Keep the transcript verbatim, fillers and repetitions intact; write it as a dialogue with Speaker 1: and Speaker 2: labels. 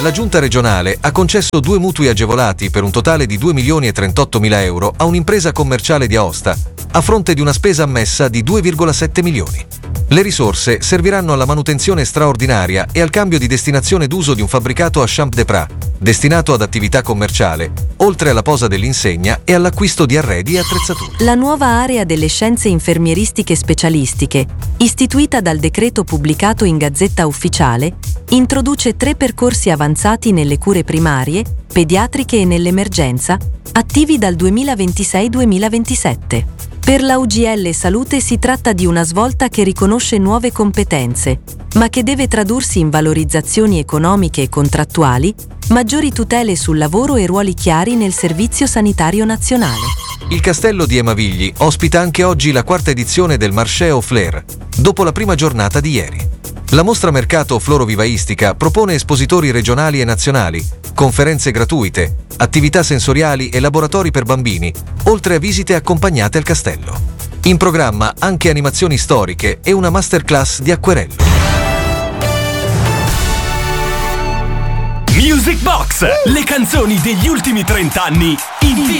Speaker 1: la giunta regionale ha concesso due mutui agevolati per un totale di due milioni e trentotto mila euro a un'impresa commerciale di Aosta, a fronte di una spesa ammessa di due virgola sette milioni. Le risorse serviranno alla manutenzione straordinaria e al cambio di destinazione d'uso di un fabbricato a Champ-de-Pras, destinato ad attività commerciale, oltre alla posa dell'insegna e all'acquisto di arredi e attrezzature.
Speaker 2: La nuova area delle scienze infermieristiche specialistiche, istituita dal decreto pubblicato in Gazzetta Ufficiale, introduce tre percorsi avanzati nelle cure primarie, pediatriche e nell'emergenza, attivi dal duemilaventisei duemilaventisette. Per la U G L Salute si tratta di una svolta che riconosce nuove competenze, ma che deve tradursi in valorizzazioni economiche e contrattuali, maggiori tutele sul lavoro e ruoli chiari nel Servizio Sanitario Nazionale.
Speaker 1: Il Castello di Emavigli ospita anche oggi la quarta edizione del Marché au Flair, dopo la prima giornata di ieri. La mostra mercato florovivaistica propone espositori regionali e nazionali, conferenze gratuite, attività sensoriali e laboratori per bambini, oltre a visite accompagnate al castello. In programma anche animazioni storiche e una masterclass di acquerello.
Speaker 3: Music Box, le canzoni degli ultimi trenta anni in